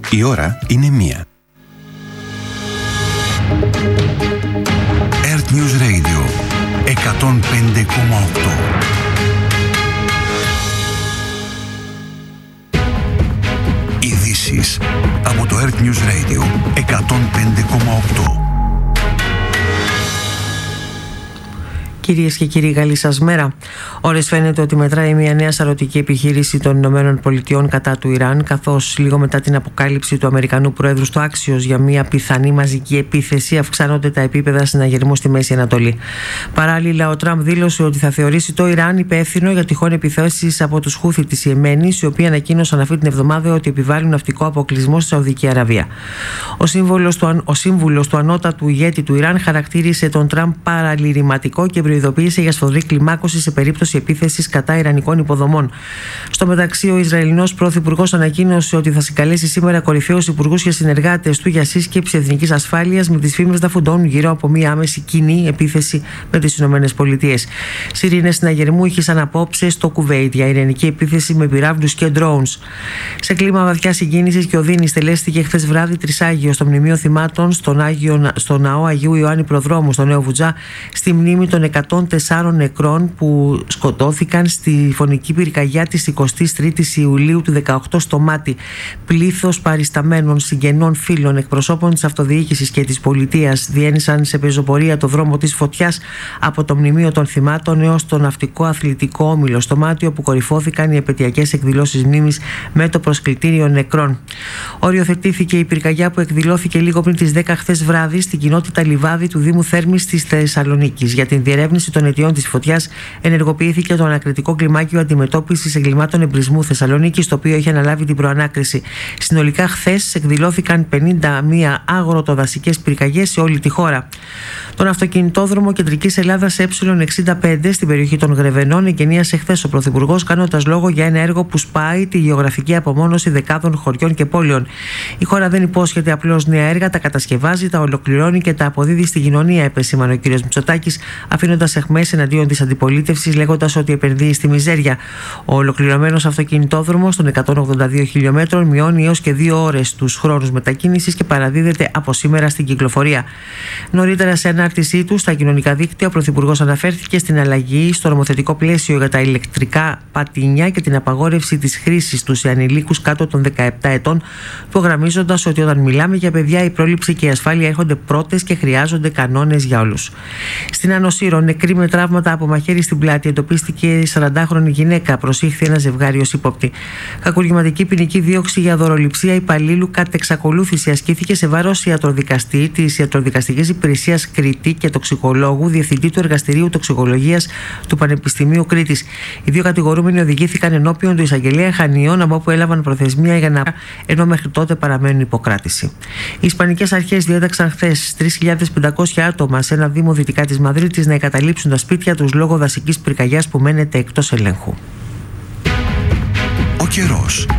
Η ώρα είναι 1. Earth News Radio 105,8. Ειδήσεις από το Earth News Radio 105,8. Κυρίες και κύριοι, καλή σας μέρα. Ώρες φαίνεται ότι μετράει μια νέα σαρωτική επιχείρηση των ΗΠΑ κατά του Ιράν, καθώς λίγο μετά την αποκάλυψη του Αμερικανού Προέδρου στο Άξιος για μια πιθανή μαζική επίθεση, αυξάνονται τα επίπεδα συναγερμού στη Μέση Ανατολή. Παράλληλα, ο Τραμπ δήλωσε ότι θα θεωρήσει το Ιράν υπεύθυνο για τυχόν επιθέσεις από τους Χούθι της Ιεμένης, οι οποίοι ανακοίνωσαν αυτή την εβδομάδα ότι επιβάλλουν ναυτικό αποκλεισμό στη Σαουδική Αραβία. Ο σύμβουλος του ανώτατου ηγέτη του Ιράν χαρακτήρισε τον Τραμπ παραλυρηματικό και προειδοποίησε για σφοδρή κλιμάκωση σε περίπτωση επίθεσης κατά ιρανικών υποδομών. Στο μεταξύ, ο Ισραηλινός Πρωθυπουργός ανακοίνωσε ότι θα συγκαλέσει σήμερα κορυφαίους υπουργούς και συνεργάτες του για σύσκεψη εθνικής ασφάλειας, με τις φήμες να φουντώνουν γύρω από μια άμεση κοινή επίθεση με τις ΗΠΑ. Σιρήνες συναγερμού ήχησαν απόψε στο Κουβέιτ για ιρανική επίθεση με πυράβλους και drones. Σε κλίμα βαθιά συγκίνησης και οδύνης, τελέστηκε χθες βράδυ τρισάγιο στο μνημείο θυμάτων στο ναό Αγίου Ιωάννη Προδρόμου στο Νέο Βουτζά, στη μνήμη των 104 νεκρών που σκοτώθηκαν στη φωνική πυρκαγιά της 23ης Ιουλίου του 2018 στο Μάτι. Πλήθος παρισταμένων, συγγενών, φίλων, εκπροσώπων της αυτοδιοίκησης και της πολιτείας διένυσαν σε πεζοπορία το δρόμο της φωτιάς από το μνημείο των θυμάτων έως το ναυτικό αθλητικό όμιλο στο Μάτι, όπου κορυφώθηκαν οι επαιτειακές εκδηλώσεις μνήμης με το προσκλητήριο νεκρών. Οριοθετήθηκε η πυρκαγιά που εκδηλώθηκε λίγο πριν τις 10 χθες βράδυ στην κοινότητα Λιβάδι του Δήμου Θέρμης της Θεσσαλονίκης. Για την διερεύνηση των αιτιών της φωτιάς ενεργοποιήθηκε το ανακριτικό κλιμάκιο αντιμετώπισης εγκλημάτων εμπρισμού Θεσσαλονίκης, το οποίο είχε αναλάβει την προανάκριση. Συνολικά, χθες εκδηλώθηκαν 51 αγροτοδασικές πυρκαγιές σε όλη τη χώρα. Τον αυτοκινητόδρομο Κεντρικής Ελλάδας Ε65 στην περιοχή των Γρεβενών εγκαινίασε χθες ο Πρωθυπουργός, κάνοντας λόγο για ένα έργο που σπάει τη γεωγραφική απομόνωση δεκάδων χωριών και πόλεων. Η χώρα δεν υπόσχεται απλώς νέα έργα, τα κατασκευάζει, τα ολοκληρώνει και τα αποδίδει στη κοινωνία, επεσήμανε ο κ. Μητσοτάκης, αφήνοντας αιχμές εναντίον της αντιπολίτευσης, λέγοντας ότι επενδύει στη μιζέρια. Ο ολοκληρωμένος αυτοκινητόδρομος των 182 χιλιόμετρων μειώνει έως και 2 ώρες τους χρόνους μετακίνησης και παραδίδεται από σήμερα στην κυκλοφορία. Νωρίτερα, σε ανάρτησή του στα κοινωνικά δίκτυα, ο Πρωθυπουργός αναφέρθηκε στην αλλαγή στο νομοθετικό πλαίσιο για τα ηλεκτρικά πατίνια και την απαγόρευση της χρήσης τους σε ανηλίκους κάτω των 17 ετών, υπογραμμίζοντας ότι όταν μιλάμε για παιδιά, η πρόληψη και η ασφάλεια έρχονται πρώτες και χρειάζονται κανόνες για όλους. Στην Άνω Σύρων, νεκρή με τραύματα από μαχαίρι στην πλάτη, εντοπίστηκε 40χρονη γυναίκα. Προσήχθη ένα ζευγάρι ως ύποπτη. Κακουργηματική ποινική δίωξη για δωροληψία υπαλλήλου κατ' εξακολούθηση ασκήθηκε σε βάρος ιατροδικαστή της Ιατροδικαστικής Υπηρεσίας Κρήτη και τοξικολόγου, διευθυντή του Εργαστηρίου Τοξικολογίας του Πανεπιστημίου Κρήτης. Οι δύο κατηγορούμενοι οδηγήθηκαν ενώπιον του εισαγγελέα Χανιών, από όπου έλαβαν προθεσμία για να, ενώ μέχρι τότε παραμένουν υποκράτηση. Οι Ισπανικές αρχές διέταξαν χθες 3.500 άτομα σε ένα δήμο δυτικά της Μαδρίτης να εγκαταλείψουν τα σπίτια τους λόγω δασικής πυρκαγιάς που μένεται εκτός ελέγχου. Ο καιρός.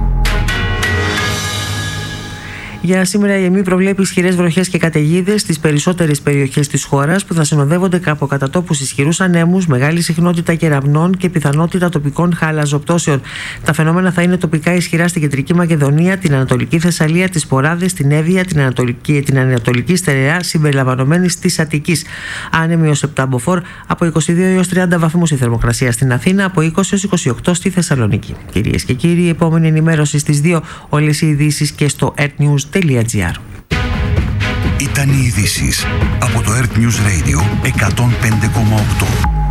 Για σήμερα η ΕΜΗ προβλέπει ισχυρές βροχές και καταιγίδες στις περισσότερες περιοχές της χώρας, που θα συνοδεύονται από κατά τόπους ισχυρούς ανέμους, μεγάλη συχνότητα κεραυνών και πιθανότητα τοπικών χαλαζοπτώσεων. Τα φαινόμενα θα είναι τοπικά ισχυρά στην Κεντρική Μακεδονία, την Ανατολική Θεσσαλία, τις Ποράδες, την Εύβοια, την Ανατολική Στερεά συμπεριλαμβανομένης της Αττικής. Άνεμοι ως 7 μποφόρ, από 22 έως 30 βαθμούς η θερμοκρασία στην Αθήνα, από 20 έως 28 στη Θεσσαλονίκη. Κυρίες και κύριοι, η επόμενη ενημέρωση στις 2, όλες οι ειδήσεις και στο earthnews.gr. Ήταν οι ειδήσεις από το Earth News Radio 105,8.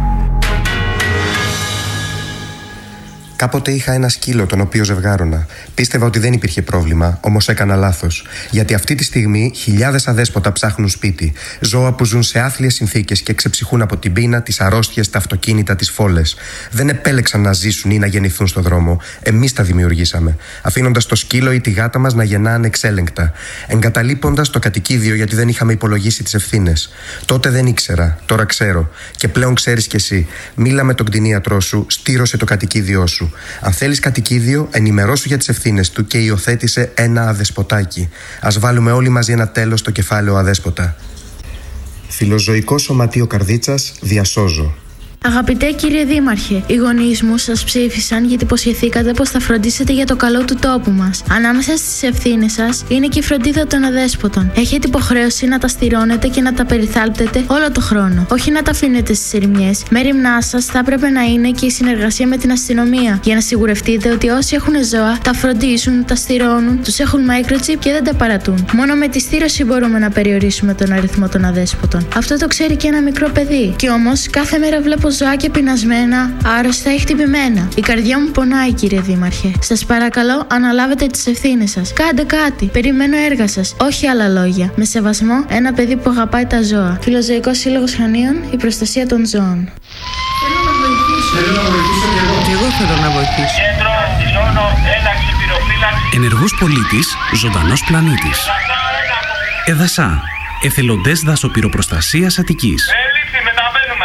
Κάποτε είχα ένα σκύλο τον οποίο ζευγάρωνα. Πίστευα ότι δεν υπήρχε πρόβλημα, όμως έκανα λάθος. Γιατί αυτή τη στιγμή χιλιάδες αδέσποτα ψάχνουν σπίτι. Ζώα που ζουν σε άθλιες συνθήκες και ξεψυχούν από την πείνα, τις αρρώστιες, τα αυτοκίνητα, τις φόλες. Δεν επέλεξαν να ζήσουν ή να γεννηθούν στον δρόμο. Εμείς τα δημιουργήσαμε. Αφήνοντας το σκύλο ή τη γάτα μας να γεννά ανεξέλεγκτα. Εγκαταλείποντας το κατοικίδιο γιατί δεν είχαμε υπολογίσει τις ευθύνες. Τότε δεν ήξερα, τώρα ξέρω. Και πλέον ξέρεις κι εσύ. Μίλα με τον κτηνίατρό σου, στήρωσε το κατοικίδιό σου. Αν θέλεις κατοικίδιο, ενημερώσου για τις ευθύνες του και υιοθέτησε ένα αδεσποτάκι. Ας βάλουμε όλοι μαζί ένα τέλος στο κεφάλαιο αδέσποτα. Φιλοζωικό Σωματείο Καρδίτσας, διασώζω. Αγαπητέ κύριε Δήμαρχε, οι γονείς μου σας ψήφισαν γιατί υποσχεθήκατε πως θα φροντίσετε για το καλό του τόπου μας. Ανάμεσα στις ευθύνες σας είναι και η φροντίδα των αδέσποτων. Έχετε υποχρέωση να τα στηρώνετε και να τα περιθάλπτετε όλο το χρόνο. Όχι να τα αφήνετε στις ερημιές. Μέριμνά σας θα έπρεπε να είναι και η συνεργασία με την αστυνομία για να σιγουρευτείτε ότι όσοι έχουν ζώα τα φροντίζουν, τα στηρώνουν, τους έχουν microchip και δεν τα παρατούν. Μόνο με τη στήρωση μπορούμε να περιορίσουμε τον αριθμό των αδέσποτων. Αυτό το ξέρει και ένα μικρό παιδί. Κι όμως κάθε μέρα βλέπω ζωάκια πεινασμένα, άρρωστα ή χτυπημένα. Η καρδιά μου πονάει, κύριε Δήμαρχε. Σας παρακαλώ, αναλάβετε τις ευθύνες σας. Κάντε κάτι. Περιμένω έργα σας. Όχι άλλα λόγια. Με σεβασμό, ένα παιδί που αγαπάει τα ζώα. Φιλοζωικός Σύλλογος Χανίων, η προστασία των ζώων. Θέλω να βοηθήσω Και εγώ θέλω να βοηθήσω. Κέντρο Αστυνώνο, ένταξη πυροφύλαξη. Ενεργός πολίτης, ζωντανός πλανήτης. ΕΔΑΣΑ, εθελοντές δασοπυροπροστασίας Αττικής. Έληψη, μεταβαίνουμε.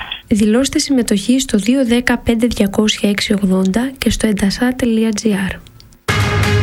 Δηλώστε συμμετοχή στο 210 5200 680 και στο edasa.gr.